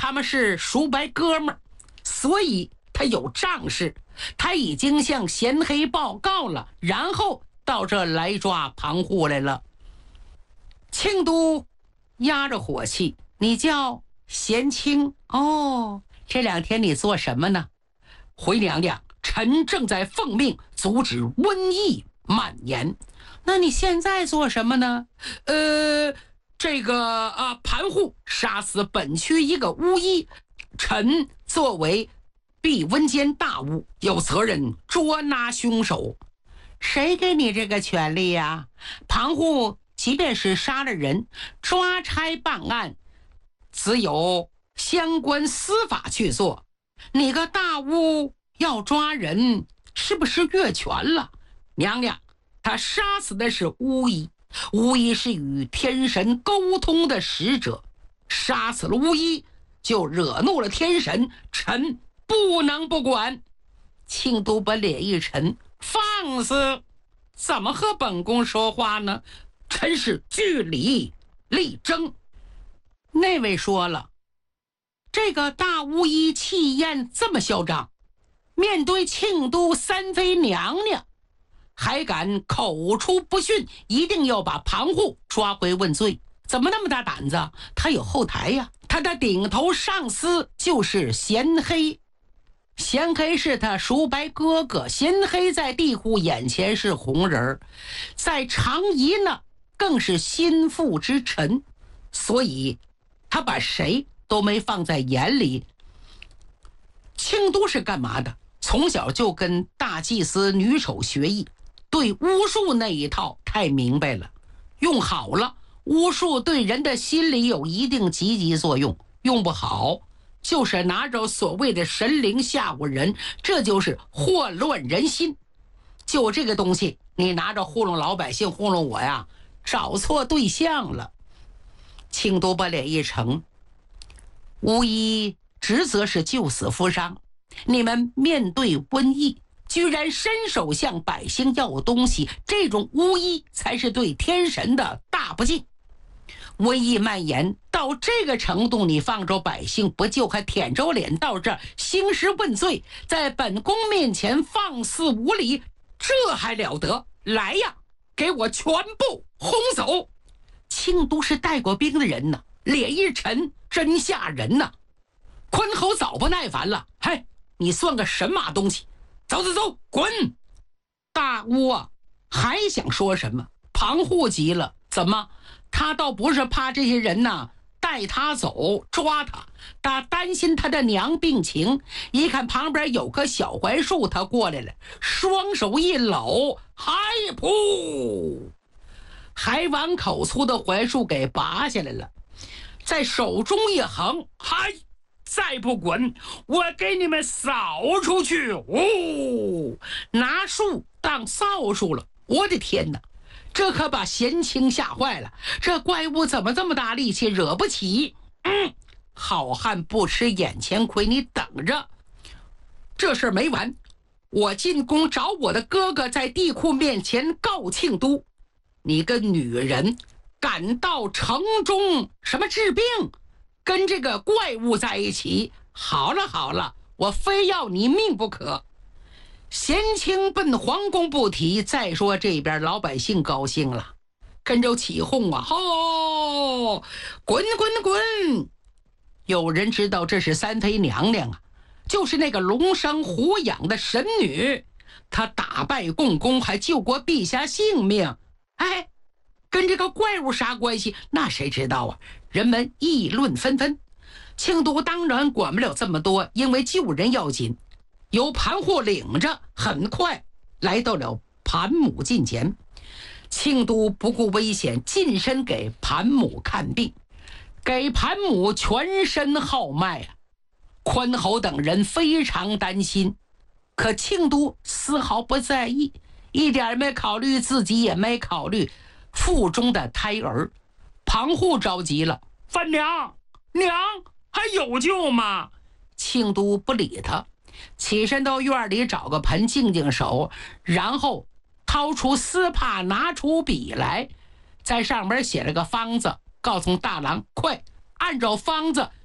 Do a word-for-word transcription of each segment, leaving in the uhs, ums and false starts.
他们是叔伯哥们儿，所以他有仗势，他已经向贤黑报告了，然后到这来抓庞户来了。庆都压着火气，你叫贤卿哦，这两天你做什么呢？回娘娘，臣正在奉命阻止瘟疫蔓延。那你现在做什么呢？呃，这个啊，盘户杀死本区一个巫医，臣作为避瘟间大巫，有责任捉拿凶手。谁给你这个权利呀？盘户即便是杀了人，抓差办案，只有相关司法去做。你个大巫要抓人，是不是越权了？娘娘，他杀死的是巫医，巫医是与天神沟通的使者，杀死了巫医就惹怒了天神，臣不能不管。庆都把脸一沉，放肆！怎么和本宫说话呢？臣是据理力争。那位说了，这个大巫医气焰这么嚣张，面对庆都三妃娘娘还敢口出不逊，一定要把盘户抓回问罪。怎么那么大胆子？他有后台呀，他的顶头上司就是贤黑。贤黑是他叔伯哥哥，贤黑在地户眼前是红人，在长仪呢更是心腹之臣，所以他把谁都没放在眼里。庆都是干嘛的？从小就跟大祭司女丑学艺，对巫术那一套太明白了。用好了，巫术对人的心理有一定积极作用，用不好就是拿着所谓的神灵吓唬人，这就是祸乱人心。就这个东西，你拿着糊弄老百姓，糊弄我呀，找错对象了。庆都把脸一沉，巫医职责是救死扶伤，你们面对瘟疫居然伸手向百姓要东西，这种巫医才是对天神的大不敬。瘟疫蔓延到这个程度，你放着百姓不救，还舔着脸到这儿兴师问罪，在本宫面前放肆无礼，这还了得？来呀，给我全部轰走！庆都是带过兵的人呢，脸一沉，真吓人呐。宽侯早不耐烦了，嘿，你算个神马东西？走走走，滚！大巫啊，还想说什么？庞户急了，怎么？他倒不是怕这些人呐带他走抓他，他担心他的娘病情。一看旁边有棵小槐树，他过来了，双手一搂，嗨噗，还碗口粗的槐树给拔下来了，在手中一横，嗨，再不滚，我给你们扫出去！哦，拿树当扫帚了，我的天哪！这可把贤卿吓坏了，这怪物怎么这么大力气，惹不起。嗯，好汉不吃眼前亏，你等着，这事儿没完。我进宫找我的哥哥，在地库面前告庆都，你个女人敢到城中什么治病，跟这个怪物在一起，好了好了，我非要你命不可。贤卿奔皇宫不提，再说这边老百姓高兴了，跟着起哄啊，吼，滚滚滚！有人知道这是三妃娘娘啊，就是那个龙生虎养的神女，她打败共工，还救过陛下性命。哎，跟这个怪物啥关系？那谁知道啊？人们议论纷纷。庆都当然管不了这么多，因为救人要紧，由盘户领着，很快来到了盘母近前。庆都不顾危险，近身给盘母看病，给盘母全身号脉啊。宽侯等人非常担心，可庆都丝毫不在意，一点没考虑自己，也没考虑腹中的胎儿。庞户着急了，范娘娘还有救吗？庆都不理他，起身到院里找个盆净净手，然后掏出丝帕，拿出笔来，在上面写了个方子，告诉大郎，快按照方子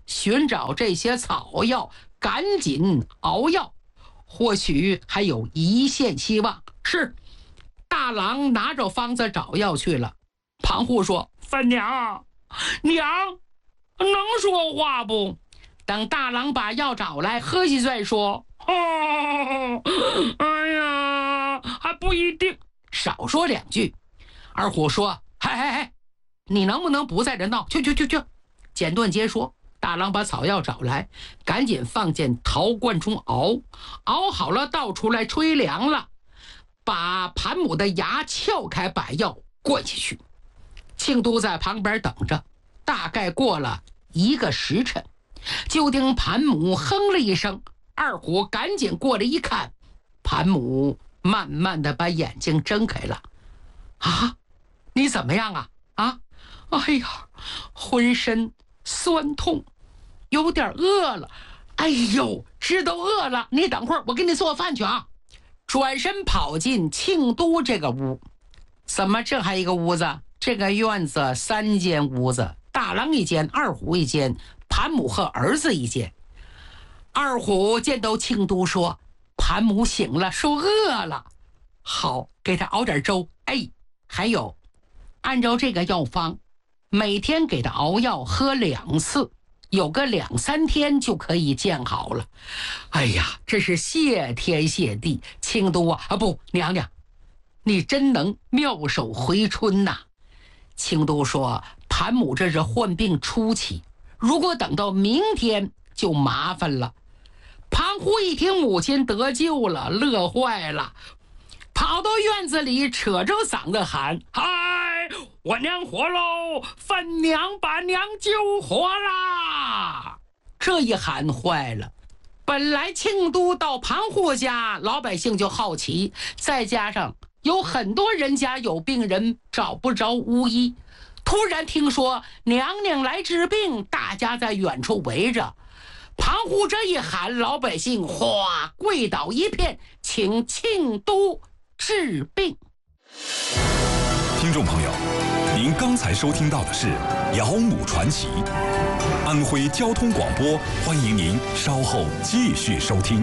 寻找这些草药，赶紧熬药，或许还有一线希望。是，大郎拿着方子找药去了。庞户说：“分娘，娘能说话不？”等大郎把药找来，喝下再说。哦，哎呀，还不一定。少说两句。二虎说：“嗨嗨嗨，你能不能不在这闹？去去去去！”简短截说。大郎把草药找来，赶紧放进陶罐中熬，熬好了倒出来吹凉了，把盘母的牙撬开，把药灌下去。庆都在旁边等着。大概过了一个时辰，就听盘母哼了一声，二虎赶紧过来一看，盘母慢慢的把眼睛睁开了。啊，你怎么样啊？啊，哎呀，浑身酸痛，有点饿了。哎呦，知道饿了，你等会儿我给你做饭去啊。转身跑进庆都这个屋。怎么这还一个屋子？这个院子三间屋子，大郎一间，二虎一间，盘母和儿子一间。二虎见到庆都说：“盘母醒了，说饿了。”好，给他熬点粥。哎，还有，按照这个药方，每天给他熬药喝两次，有个两三天就可以见好了。哎呀，这是谢天谢地。庆都啊，啊不，娘娘，你真能妙手回春呐。庆都说：“盘母这是患病初期，如果等到明天就麻烦了。”庞虎一听母亲得救了，乐坏了，跑到院子里扯着嗓子喊：“嗨，我娘活喽！分娘把娘救活啦！”这一喊坏了，本来庆都到庞户家，老百姓就好奇，再加上有很多人家有病人找不着巫医，突然听说娘娘来治病，大家在远处围着。庞户这一喊，老百姓哗跪倒一片，请庆都治病。 听众朋友，您刚才收听到的是《姚母传奇》，安徽交通广播，欢迎您稍后继续收听。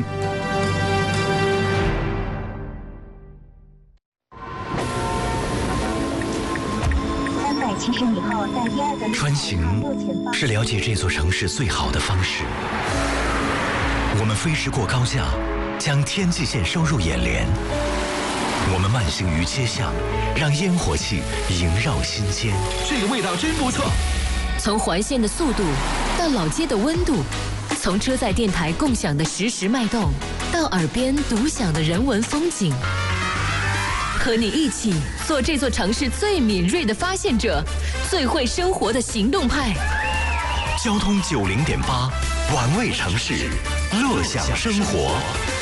穿行是了解这座城市最好的方式。我们飞驰过高架，将天际线收入眼帘。我们慢行于街巷，让烟火气萦绕心间。 这个味道真不错。 从环线的速度到老街的温度，从车载电台共享的实时脉动，到耳边独享的人文风景。和你一起做这座城市最敏锐的发现者，最会生活的行动派。 交通九零点八，玩味城市，乐享生活。